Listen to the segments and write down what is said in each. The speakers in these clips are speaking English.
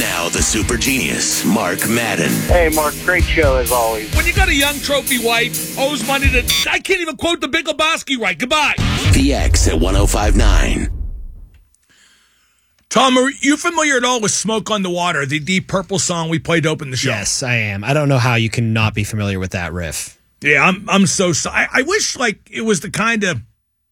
Now the super genius, Mark Madden. Hey, Mark, great show as always. When you got a young trophy wife, owes money to... I can't even quote the Big Lebowski right. Goodbye. The X at 105.9. Tom, are you familiar at all with Smoke on the Water, the Deep Purple song we played to open the show? Yes, I am. I don't know how you can not be familiar with that riff. Yeah, I'm so sorry. I wish, it was the kind of...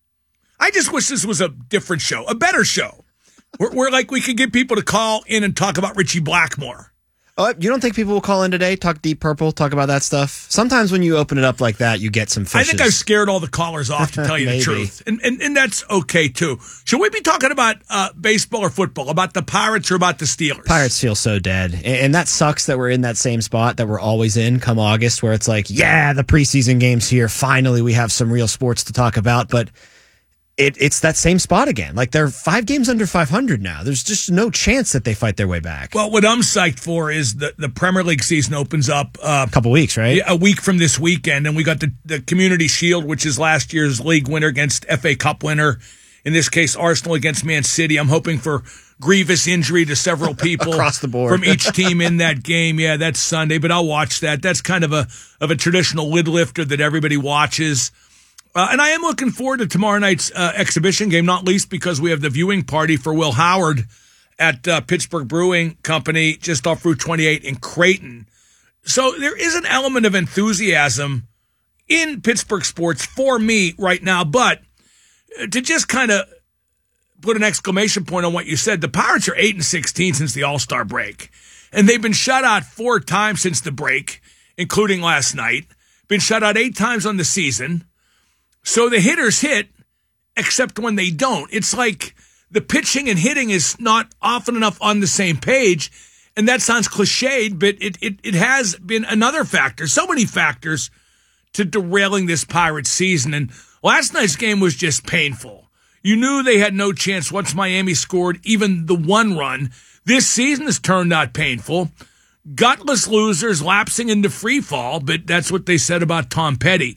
I just wish this was a different show, a better show. Where we could get people to call in and talk about Richie Blackmore. Oh, you don't think people will call in today, talk Deep Purple, talk about that stuff? Sometimes when you open it up like that, you get some fishes. I think I've scared all the callers off, to tell you the truth. And that's okay, too. Should we be talking about baseball or football, about the Pirates or about the Steelers? Pirates feel so dead. And that sucks that we're in that same spot that we're always in come August, where it's like, yeah, the preseason game's here. Finally, we have some real sports to talk about. But it's that same spot again. They're 5 games under 500 now. There's just no chance that they fight their way back. Well, what I'm psyched for is the Premier League season opens up a couple weeks, right? Yeah, a week from this weekend, and we got the Community Shield, which is last year's league winner against FA Cup winner. In this case, Arsenal against Man City. I'm hoping for grievous injury to several people across the board from each team in that game. Yeah, that's Sunday, but I'll watch that. That's kind of a traditional lid lifter that everybody watches. And I am looking forward to tomorrow night's exhibition game, not least because we have the viewing party for Will Howard at Pittsburgh Brewing Company just off Route 28 in Creighton. So there is an element of enthusiasm in Pittsburgh sports for me right now. But to just kind of put an exclamation point on what you said, the Pirates are 8-16 since the All-Star break. And they've been shut out 4 times since the break, including last night. Been shut out 8 times on the season. So the hitters hit, except when they don't. It's like the pitching and hitting is not often enough on the same page. And that sounds cliched, but it has been another factor. So many factors to derailing this Pirates season. And last night's game was just painful. You knew they had no chance once Miami scored even the 1 run. This season has turned out painful. Gutless losers lapsing into free fall, but that's what they said about Tom Petty.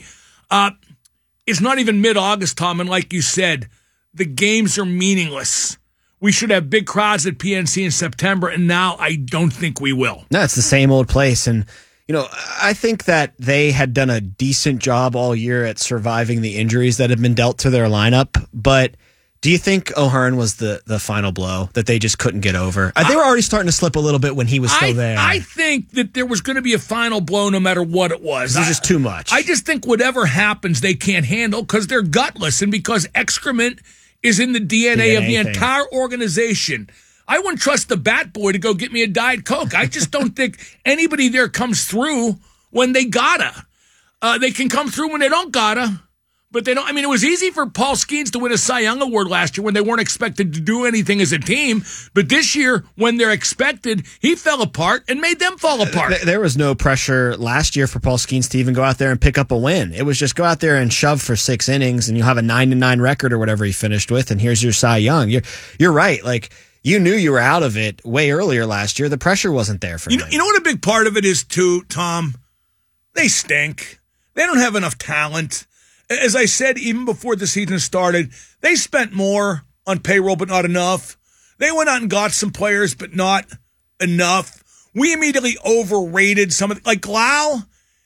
It's not even mid-August, Tom, and like you said, the games are meaningless. We should have big crowds at PNC in September, and now I don't think we will. No, it's the same old place, and I think that they had done a decent job all year at surviving the injuries that have been dealt to their lineup, but do you think O'Hearn was the final blow that they just couldn't get over? They were already starting to slip a little bit when he was still there. I think that there was going to be a final blow no matter what it was. There's just too much. I just think whatever happens, they can't handle because they're gutless and because excrement is in the DNA of the entire organization. I wouldn't trust the bat boy to go get me a Diet Coke. I just don't think anybody there comes through when they gotta. They can come through when they don't gotta. But they don't. I mean, it was easy for Paul Skeens to win a Cy Young Award last year when they weren't expected to do anything as a team. But this year, when they're expected, he fell apart and made them fall apart. There was no pressure last year for Paul Skeens to even go out there and pick up a win. It was just go out there and shove for 6 innings, and you'll have a 9-9 record or whatever he finished with, and here's your Cy Young. You're right. You knew you were out of it way earlier last year. The pressure wasn't there for him. You know what a big part of it is, too, Tom? They stink. They don't have enough talent. As I said, even before the season started, they spent more on payroll, but not enough. They went out and got some players, but not enough. We immediately overrated some of Lau,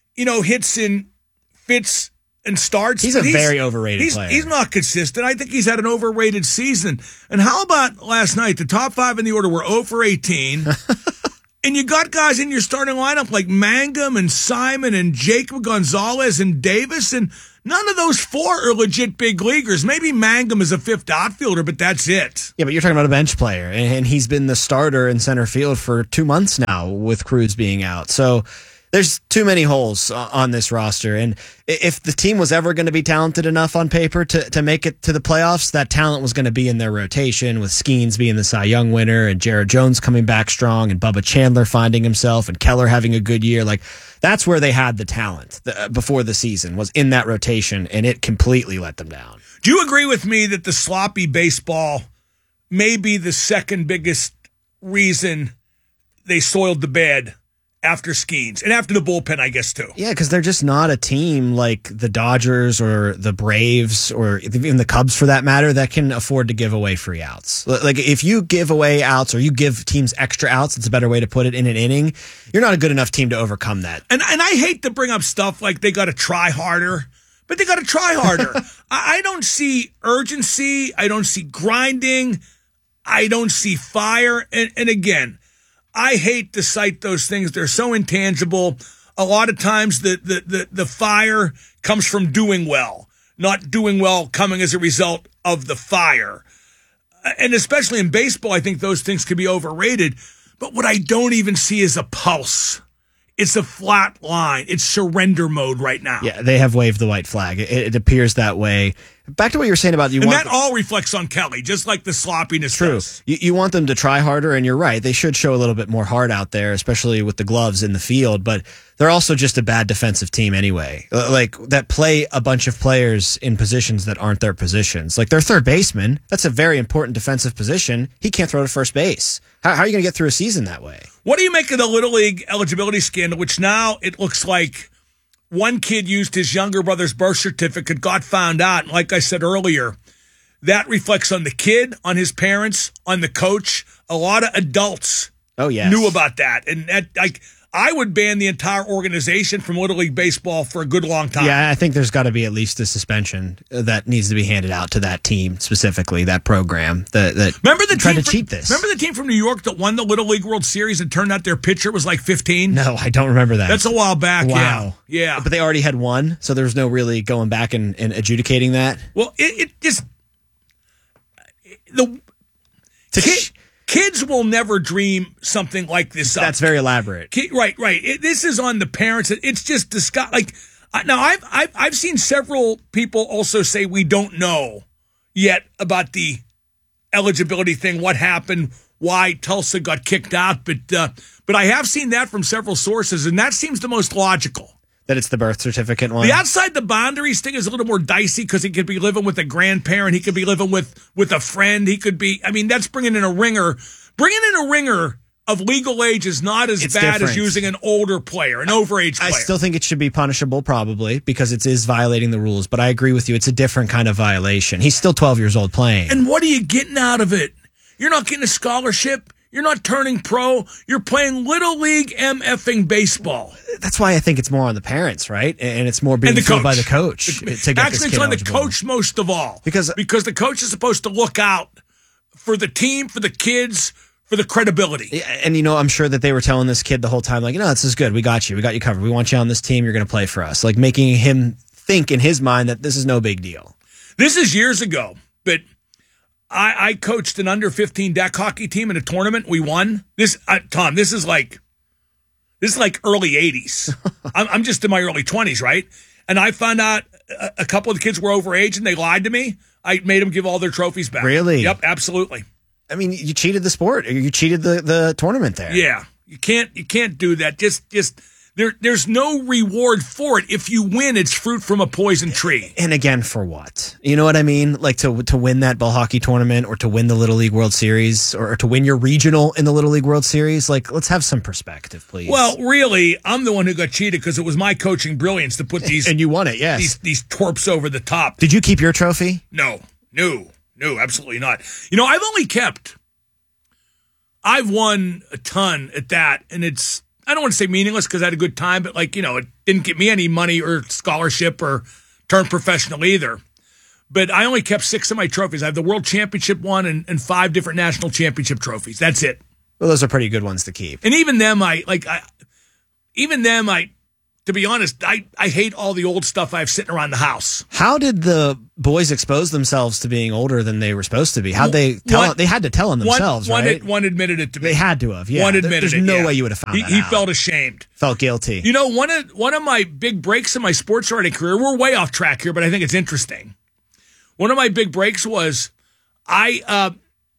hits in fits and starts. He's a very overrated player. He's not consistent. I think he's had an overrated season. And how about last night? The top 5 in the order were 0 for 18. And you got guys in your starting lineup like Mangum and Simon and Jacob Gonzalez and Davis, and none of those 4 are legit big leaguers. Maybe Mangum is a 5th outfielder, but that's it. Yeah, but you're talking about a bench player, and he's been the starter in center field for 2 months now with Cruz being out. So there's too many holes on this roster. And if the team was ever going to be talented enough on paper to make it to the playoffs, that talent was going to be in their rotation, with Skeens being the Cy Young winner and Jared Jones coming back strong and Bubba Chandler finding himself and Keller having a good year. That's where they had the talent before the season, was in that rotation, and it completely let them down. Do you agree with me that the sloppy baseball may be the second biggest reason they soiled the bed after Skeens and after the bullpen, I guess, too. Yeah, because they're just not a team like the Dodgers or the Braves or even the Cubs, for that matter, that can afford to give away free outs. Like, if you give away outs or you give teams extra outs, it's a better way to put it, in an inning, you're not a good enough team to overcome that. And I hate to bring up stuff like they got to try harder, but they got to try harder. I don't see urgency. I don't see grinding. I don't see fire. And again, I hate to cite those things. They're so intangible. A lot of times the fire comes from doing well, not doing well coming as a result of the fire. And especially in baseball, I think those things could be overrated. But what I don't even see is a pulse. It's a flat line. It's surrender mode right now. Yeah, they have waved the white flag. It appears that way. Back to what you were saying about and that all reflects on Kelly, just like the sloppiness. True. Does. You want them to try harder, and you're right. They should show a little bit more heart out there, especially with the gloves in the field. But they're also just a bad defensive team anyway. Like, that play a bunch of players in positions that aren't their positions. Like, their third baseman, that's a very important defensive position. He can't throw to first base. How are you going to get through a season that way? What do you make of the Little League eligibility scandal, which now it looks like one kid used his younger brother's birth certificate, got found out. And like I said earlier, that reflects on the kid, on his parents, on the coach. A lot of adults knew about that. And that, I would ban the entire organization from Little League Baseball for a good long time. Yeah, I think there's got to be at least a suspension that needs to be handed out to that team specifically, that program that remember the tried team to cheat this. Remember the team from New York that won the Little League World Series and turned out their pitcher was like 15? No, I don't remember that. That's a while back. Wow. Yeah. But they already had one, so there was no really going back and adjudicating that. Well, it just kids will never dream something like this up. That's very elaborate. Right. This is on the parents. It's just disgusting. Like, now I've seen several people also say we don't know yet about the eligibility thing, what happened, why Tulsa got kicked out, but I have seen that from several sources, and that seems the most logical. That it's the birth certificate one? The outside the boundaries thing is a little more dicey because he could be living with a grandparent. He could be living with a friend. He could be, that's bringing in a ringer. Bringing in a ringer of legal age is not as bad as using an older player, an overage player. I still think it should be punishable, probably, because it is violating the rules. But I agree with you. It's a different kind of violation. He's still 12 years old playing. And what are you getting out of it? You're not getting a scholarship. You're not turning pro. You're playing Little League MFing baseball. That's why I think it's more on the parents, right? And it's more being told by the coach. Actually, it's on the coach most of all. Because the coach is supposed to look out for the team, for the kids, for the credibility. And, I'm sure that they were telling this kid the whole time, like, this is good. We got you. We got you covered. We want you on this team. You're going to play for us. Like, making him think in his mind that this is no big deal. This is years ago, but I coached an under 15 deck hockey team in a tournament. We won. Tom, this is like early 80s. I'm just in my early 20s, right? And I found out a couple of the kids were overage and they lied to me. I made them give all their trophies back. Really? Yep, absolutely. You cheated the sport. You cheated the tournament there. Yeah. You can't do that. Just there's no reward for it. If you win, it's fruit from a poison tree. And again, for what? You know what I mean? Like to win that ball hockey tournament or to win the Little League World Series or to win your regional in the Little League World Series. Like, let's have some perspective, please. Well, really, I'm the one who got cheated because it was my coaching brilliance to put these and you won it, yes. These twerps over the top. Did you keep your trophy? No, absolutely not. I've won a ton at that, and it's, I don't want to say meaningless because I had a good time, but it didn't get me any money or scholarship or turn professional either. But I only kept 6 of my trophies. I have the World Championship one and 5 different national championship trophies. That's it. Well, those are pretty good ones to keep. And even them, to be honest, I hate all the old stuff I have sitting around the house. How did the boys expose themselves to being older than they were supposed to be? How'd they tell? They had to tell on themselves, right? One admitted it to me. They had to have. Yeah. One admitted There's it. no way you would have found that out. He felt ashamed. Felt guilty. One of my big breaks in my sports writing career, we're way off track here, but I think it's interesting. One of my big breaks was I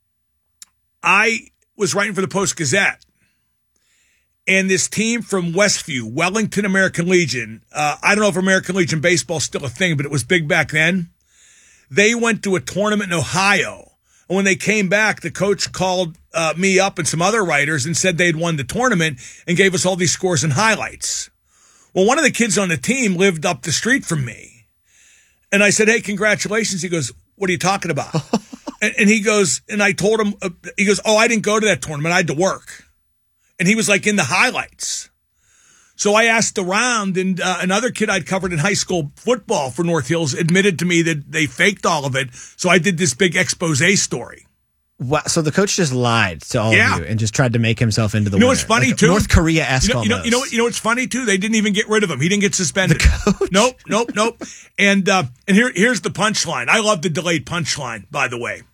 was writing for the Post-Gazette. And this team from Westview, Wellington American Legion, I don't know if American Legion baseball is still a thing, but it was big back then. They went to a tournament in Ohio And when they came back, the coach called me up and some other writers and said they'd won the tournament and gave us all these scores and highlights. Well, one of the kids on the team lived up the street from me. And I said, hey, congratulations. He goes, what are you talking about? and he goes, and I told him, he goes, oh, I didn't go to that tournament. I had to work. And he was like in the highlights. So I asked around, and another kid I'd covered in high school football for North Hills admitted to me that they faked all of it. So I did this big expose story. Wow. So the coach just lied to all of you and just tried to make himself into the winner. You know what's funny, like too? North Korea-esque almost. You know what's funny, too? They didn't even get rid of him. He didn't get suspended. The coach? Nope. And here's the punchline. I love the delayed punchline, by the way.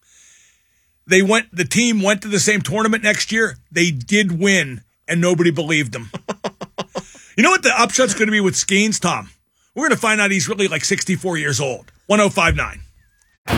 The team went to the same tournament next year. They did win, and nobody believed them. You know what the upshot's going to be with Skeens, Tom? We're going to find out he's really like 64 years old. 1059.